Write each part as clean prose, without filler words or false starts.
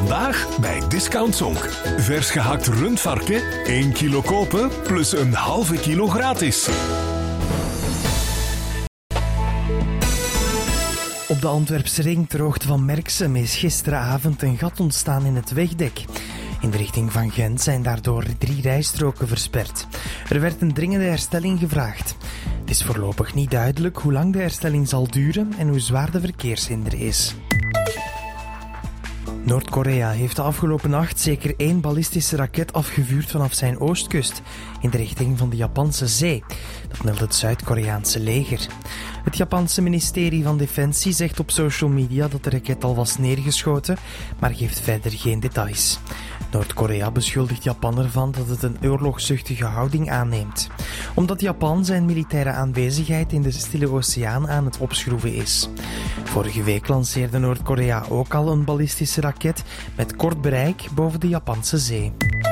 Vandaag bij Discount Zonk. Vers gehakt rundvarken, 1 kilo kopen plus een halve kilo gratis. Op de Antwerpse ring ter hoogte van Merksem is gisteravond een gat ontstaan in het wegdek. In de richting van Gent zijn daardoor 3 rijstroken versperd. Er werd een dringende herstelling gevraagd. Het is voorlopig niet duidelijk hoe lang de herstelling zal duren en hoe zwaar de verkeershinder is. Noord-Korea heeft de afgelopen nacht zeker 1 ballistische raket afgevuurd vanaf zijn oostkust, in de richting van de Japanse zee. Dat meldt het Zuid-Koreaanse leger. Het Japanse ministerie van Defensie zegt op social media dat de raket al was neergeschoten, maar geeft verder geen details. Noord-Korea beschuldigt Japan ervan dat het een oorlogszuchtige houding aanneemt, omdat Japan zijn militaire aanwezigheid in de Stille Oceaan aan het opschroeven is. Vorige week lanceerde Noord-Korea ook al een ballistische raket met kort bereik boven de Japanse zee.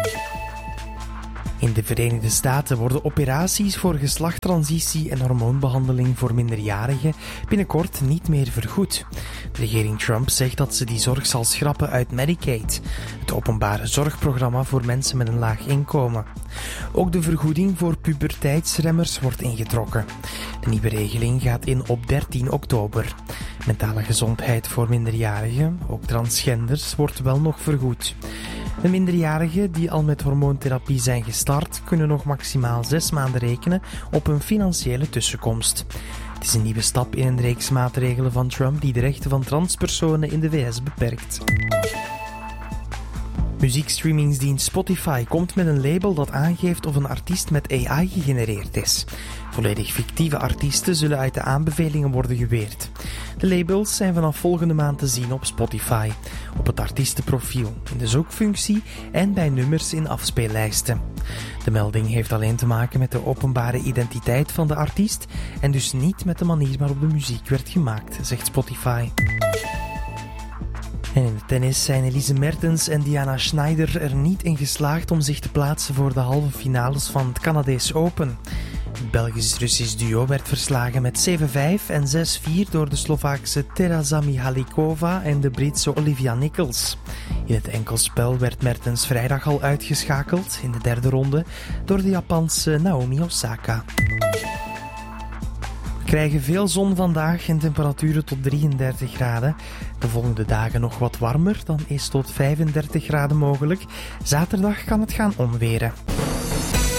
In de Verenigde Staten worden operaties voor geslachtstransitie en hormoonbehandeling voor minderjarigen binnenkort niet meer vergoed. De regering Trump zegt dat ze die zorg zal schrappen uit Medicaid, het openbare zorgprogramma voor mensen met een laag inkomen. Ook de vergoeding voor puberteitsremmers wordt ingetrokken. De nieuwe regeling gaat in op 13 oktober. Mentale gezondheid voor minderjarigen, ook transgenders, wordt wel nog vergoed. De minderjarigen die al met hormoontherapie zijn gestart, kunnen nog maximaal 6 maanden rekenen op een financiële tussenkomst. Het is een nieuwe stap in een reeks maatregelen van Trump die de rechten van transpersonen in de VS beperkt. Muziekstreamingsdienst Spotify komt met een label dat aangeeft of een artiest met AI gegenereerd is. Volledig fictieve artiesten zullen uit de aanbevelingen worden geweerd. De labels zijn vanaf volgende maand te zien op Spotify, op het artiestenprofiel, in de zoekfunctie en bij nummers in afspeellijsten. De melding heeft alleen te maken met de openbare identiteit van de artiest en dus niet met de manier waarop de muziek werd gemaakt, zegt Spotify. En in de tennis zijn Elise Mertens en Diana Schneider er niet in geslaagd om zich te plaatsen voor de halve finales van het Canadees Open. Het Belgisch-Russisch duo werd verslagen met 7-5 en 6-4 door de Slovaakse Tereza Mihalikova en de Britse Olivia Nichols. In het enkelspel werd Mertens vrijdag al uitgeschakeld in de 3e ronde door de Japanse Naomi Osaka. We krijgen veel zon vandaag en temperaturen tot 33 graden. De volgende dagen nog wat warmer, dan is tot 35 graden mogelijk. Zaterdag kan het gaan omweren.